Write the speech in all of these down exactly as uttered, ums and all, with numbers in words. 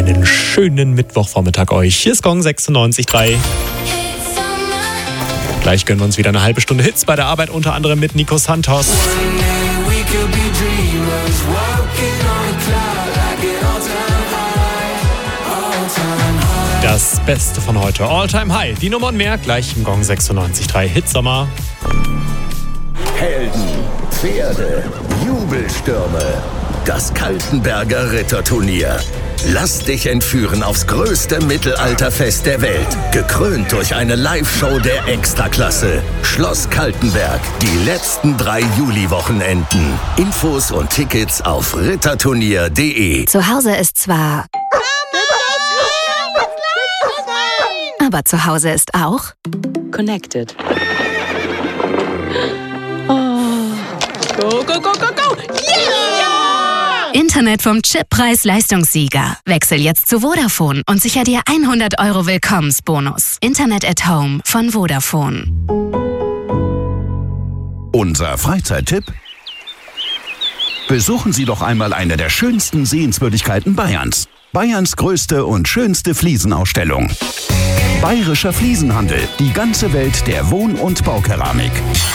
einen schönen Mittwochvormittag euch. Hier ist Gong sechsundneunzig Komma drei. Gleich gönnen wir uns wieder eine halbe Stunde Hits bei der Arbeit, unter anderem mit Nico Santos. Das Beste von heute, All Time High. Die Nummer und mehr gleich im Gong sechsundneunzig Komma drei Hitsommer. Helden, Pferde, Jubelstürme. Das Kaltenberger Ritterturnier. Lass dich entführen aufs größte Mittelalterfest der Welt. Gekrönt durch eine Live-Show der Extraklasse. Schloss Kaltenberg. Die letzten drei Juli-Wochenenden. Infos und Tickets auf ritterturnier punkt de. Zu Hause ist zwar... Aber zu Hause ist auch... Connected. Oh. Go, go, go, go, go! Yeah! Internet vom Chip Preis-Leistungssieger. Wechsel jetzt zu Vodafone und sicher dir hundert Euro Willkommensbonus. Internet at Home von Vodafone. Unser Freizeittipp? Besuchen Sie doch einmal eine der schönsten Sehenswürdigkeiten Bayerns. Bayerns größte und schönste Fliesenausstellung. Bayerischer Fliesenhandel. Die ganze Welt der Wohn- und Baukeramik.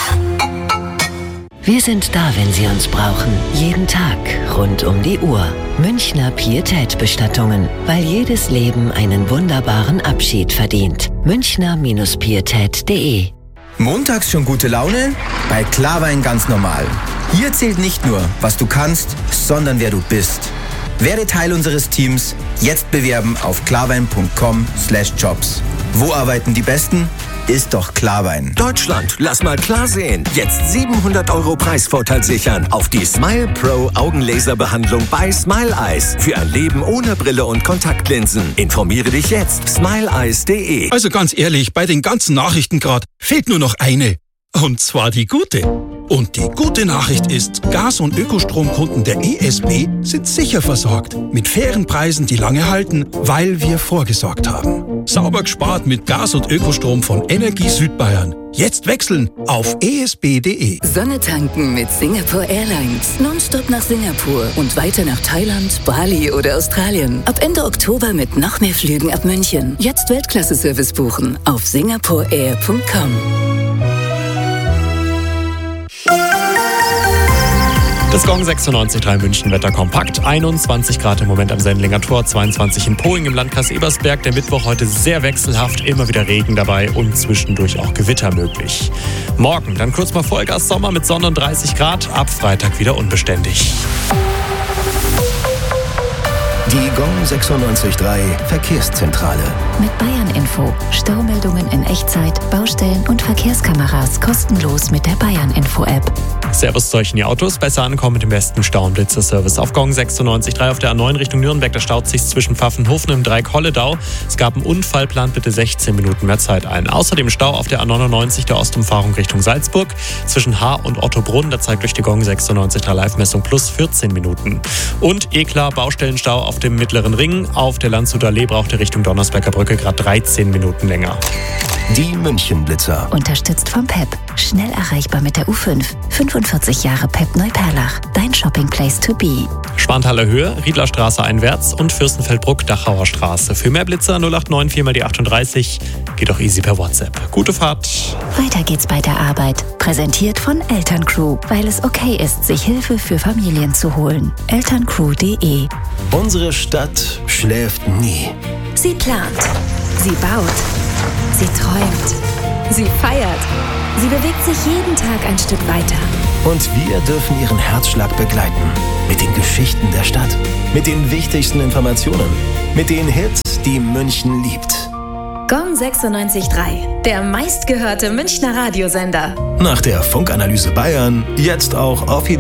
Wir sind da, wenn Sie uns brauchen. Jeden Tag, rund um die Uhr. Münchner Pietät-Bestattungen. Weil jedes Leben einen wunderbaren Abschied verdient. Münchner Pietät punkt de. Montags schon gute Laune? Bei Klarwein ganz normal. Hier zählt nicht nur, was du kannst, sondern wer du bist. Werde Teil unseres Teams. Jetzt bewerben auf klarwein punkt com slash jobs. Wo arbeiten die Besten? Ist doch Klarwein. Deutschland, lass mal klar sehen. Jetzt siebenhundert Euro Preisvorteil sichern auf die Smile Pro Augenlaserbehandlung bei Smile Eyes. Für ein Leben ohne Brille und Kontaktlinsen. Informiere dich jetzt. smile eyes punkt de. Also ganz ehrlich, bei den ganzen Nachrichten gerade fehlt nur noch eine. Und zwar die gute. Und die gute Nachricht ist, Gas- und Ökostromkunden der E S B sind sicher versorgt. Mit fairen Preisen, die lange halten, weil wir vorgesorgt haben. Sauber gespart mit Gas- und Ökostrom von Energie Südbayern. Jetzt wechseln auf e s b punkt de. Sonne tanken mit Singapore Airlines. Nonstop nach Singapur und weiter nach Thailand, Bali oder Australien. Ab Ende Oktober mit noch mehr Flügen ab München. Jetzt Weltklasse-Service buchen auf singapore air punkt com. Das Gong sechsundneunzig Komma drei München Wetter kompakt. einundzwanzig Grad im Moment am Sendlinger Tor, zweiundzwanzig in Poing im Landkreis Ebersberg. Der Mittwoch heute sehr wechselhaft, immer wieder Regen dabei und zwischendurch auch Gewitter möglich. Morgen dann kurz mal Vollgas Sommer mit Sonne und dreißig Grad, ab Freitag wieder unbeständig. Die Gong sechsundneunzig Komma drei Verkehrszentrale. Mit Bayern Info. Staumeldungen in Echtzeit, Baustellen und Verkehrskameras kostenlos mit der Bayern Info App. Servus zu euch in die Autos. Besser ankommen mit dem besten Stau- und Blitzer-Service. Auf Gong sechsundneunzig Komma drei auf der A neun Richtung Nürnberg. Da staut sich zwischen Pfaffenhofen im Dreieck Holledau. Es gab einen Unfall, plant bitte sechzehn Minuten mehr Zeit ein. Außerdem Stau auf der A neunundneunzig der Ostumfahrung Richtung Salzburg. Zwischen Haar und Ottobrunn. Da zeigt euch die Gong sechsundneunzig Komma drei Live-Messung plus vierzehn Minuten. Und eh klar, Baustellenstau auf dem Mittleren Ring. Auf der Landshuter Allee braucht ihr Richtung Donnersberger Brücke gerade dreizehn Minuten länger. Die München-Blitzer. Unterstützt vom P E P. Schnell erreichbar mit der U fünf. fünfundvierzig Jahre P E P Neuperlach. Dein Shopping Place to be. Schwanthaler Höhe, Riedlerstraße einwärts und Fürstenfeldbruck, Dachauer Straße. Für mehr Blitzer null acht neun vier mal die achtunddreißig. Geht auch easy per WhatsApp. Gute Fahrt. Weiter geht's bei der Arbeit. Präsentiert von Elterncrew, weil es okay ist, sich Hilfe für Familien zu holen. elterncrew punkt de. Unsere Stadt schläft nie. Sie plant. Sie baut. Sie träumt. Sie feiert. Sie bewegt sich jeden Tag ein Stück weiter. Und wir dürfen ihren Herzschlag begleiten. Mit den Geschichten der Stadt. Mit den wichtigsten Informationen. Mit den Hits, die München liebt. Gong sechsundneunzig Komma drei. Der meistgehörte Münchner Radiosender. Nach der Funkanalyse Bayern jetzt auch offiziell.